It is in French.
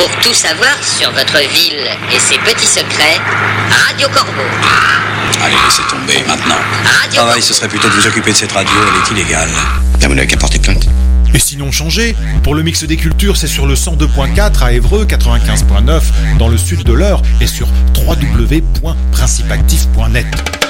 Pour tout savoir sur votre ville et ses petits secrets, Radio Corbeau. Allez, laissez tomber maintenant. Radio Travail, Corbeau. ce serait plutôt de vous occuper de cette radio, elle est illégale. Vous n'avez qu'à porter plainte. Et sinon changé, pour le mix des cultures, c'est sur le 102.4 à Évreux, 95.9 dans le sud de l'Eure et sur www.principactif.net.